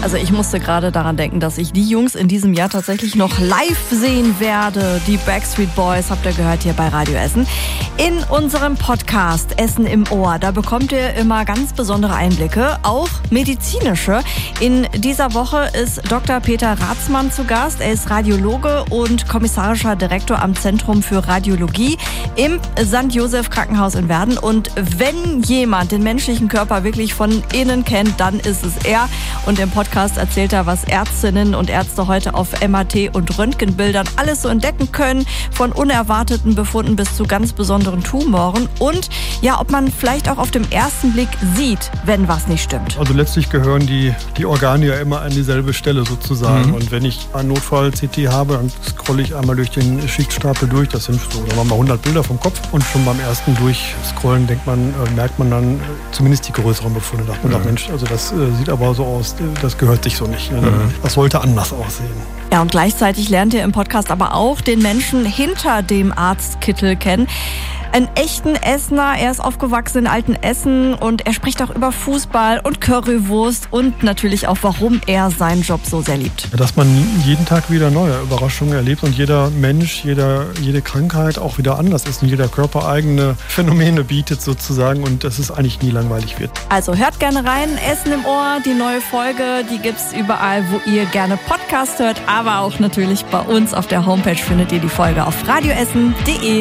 Also ich musste gerade daran denken, dass ich die Jungs in diesem Jahr tatsächlich noch live sehen werde. Die Backstreet Boys habt ihr gehört hier bei Radio Essen. In unserem Podcast Essen im Ohr, da bekommt ihr immer ganz besondere Einblicke, auch medizinische. In dieser Woche ist Dr. Peter Ratzmann zu Gast. Er ist Radiologe und kommissarischer Direktor am Zentrum für Radiologie im St. Joseph Krankenhaus in Werden. Und wenn jemand den menschlichen Körper wirklich von innen kennt, dann ist es er. Und im Podcast erzählt er, was Ärztinnen und Ärzte heute auf MRT und Röntgenbildern alles so entdecken können, von unerwarteten Befunden bis zu ganz besonderen Tumoren und ja, ob man vielleicht auch auf den ersten Blick sieht, wenn was nicht stimmt. Also letztlich gehören die Organe ja immer an dieselbe Stelle sozusagen. Und wenn ich einen Notfall-CT habe, dann scrolle ich einmal durch den Schichtstapel durch. Das sind so, sagen wir mal 100 Bilder vom Kopf. Und schon beim ersten Durchscrollen merkt man dann zumindest die größeren Befunde. Da dachte man, Mensch, also das sieht aber so aus, das gehört sich so nicht. Das sollte anders aussehen. Ja, und gleichzeitig lernt ihr im Podcast aber auch den Menschen hinter dem Arztkittel kennen. Einen echten Essener, er ist aufgewachsen in Altenessen und er spricht auch über Fußball und Currywurst und natürlich auch, warum er seinen Job so sehr liebt. Dass man jeden Tag wieder neue Überraschungen erlebt und jeder Mensch, jede Krankheit auch wieder anders ist und jeder Körper eigene Phänomene bietet sozusagen und dass es eigentlich nie langweilig wird. Also hört gerne rein, Essen im Ohr, die neue Folge, die gibt's überall, wo ihr gerne Podcast hört, aber auch natürlich bei uns auf der Homepage findet ihr die Folge auf radioessen.de.